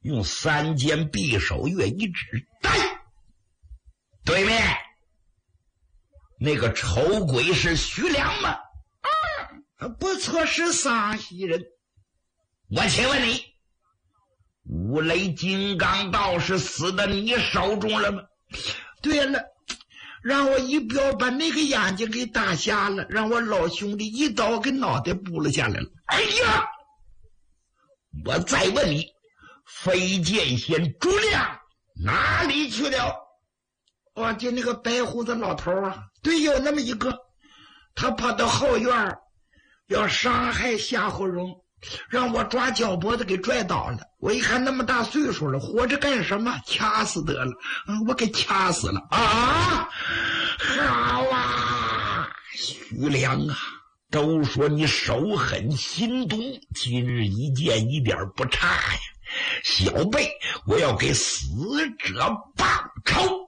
用三尖匕首月一指，对面那个丑鬼是徐良吗？ 不错，是桑西人。 我请问你，五雷金刚道是死在你手中了吗？ 对了，让我一镖把那个眼睛给打瞎了，让我老兄弟一刀给脑袋补了下来了。 哎呀，我再问你，飞剑仙朱亮哪里去了？ 就那个白胡子老头啊，对，有那么一个，他跑到后院要伤害夏侯荣，让我抓脚脖子给拽倒了。我一看那么大岁数了，活着干什么？掐死得了。我给掐死了啊！好啊，徐良啊，都说你手狠心毒，今日一见一点不差呀。小辈，我要给死者报仇。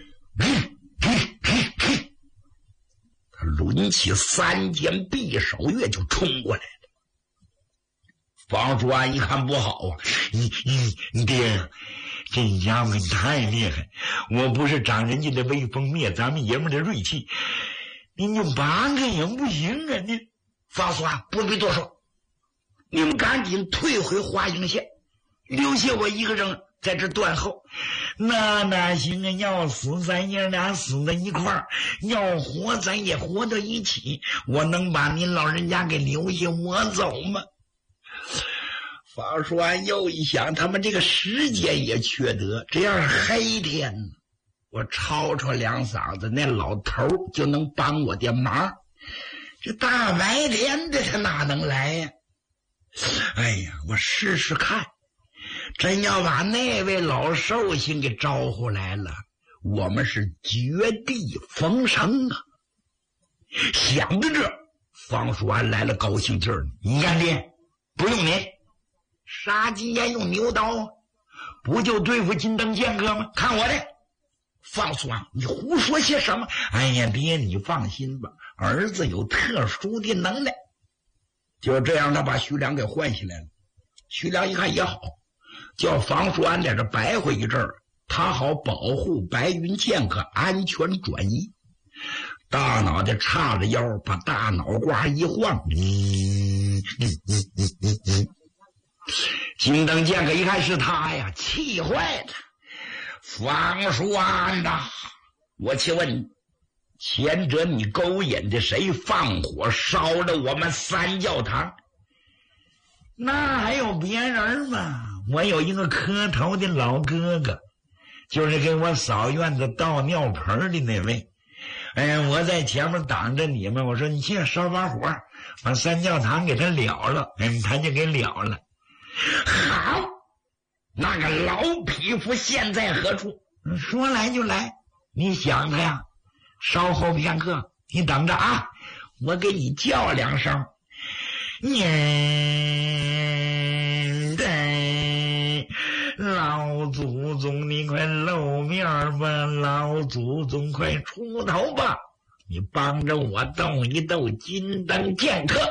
他抡起三尖匕首月就冲过来了。方叔安一看不好啊，你爹，这家伙太厉害，我不是长人家的威风，灭咱们爷们的锐气，你就8个也不行啊！你方叔安不必多说，你们赶紧退回华阴县，留下我一个人在这断后。 那哪行啊，要死咱爷俩死在一块儿，要活咱也活到一起，我能把您老人家给留下我走吗？ 方叔安又一想，他们这个时间也缺德，这要是黑天呢，我吵吵两嗓子，那老头就能帮我点忙，这大白天的他哪能来呀？哎呀，我试试看，真要把那位老寿星给招呼来了，我们是绝地逢生啊！想着这，方叔安来了高兴劲儿， 你看爹，不用你杀鸡焉用牛刀， 不就对付金灯剑客吗？看我的！ 方叔安，你胡说些什么？ 哎呀，爹，你放心吧，儿子有特殊的能耐。 就这样，他把徐良给换下来了。徐良一看也好，叫方叔安在这白活一阵儿，他好保护白云剑客安全转移。大脑袋叉着腰，把大脑瓜一晃， 金灯剑客一看是他呀，气坏了。方叔安呐，我请问你，前者你勾引的谁放火烧了我们三教堂？ 那还有别人吗？ 我有一个磕头的老哥哥，就是给我扫院子倒尿盆的那位。我在前面挡着你们，我说你去烧把火，把三教堂给他了了，他就给了了。 好，那个老匹夫现在何处？ 说来就来，你想他呀？稍后片刻，你等着啊，我给你叫2声。老祖宗你快露面吧，老祖宗快出头吧，你帮着我斗一斗金灯剑客。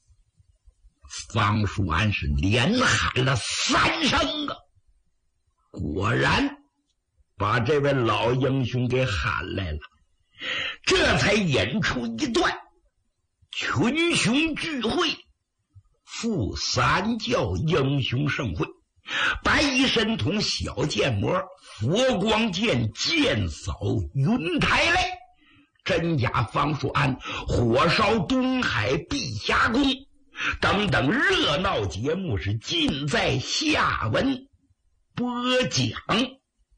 方叔安是连喊了3声啊，果然把这位老英雄给喊来了，这才演出一段群雄聚会，赴三教英雄盛会。白衣神童小剑魔，佛光剑剑扫云台来，真假方叔安火烧东海碧霞宫等等热闹节目是尽在下文播讲。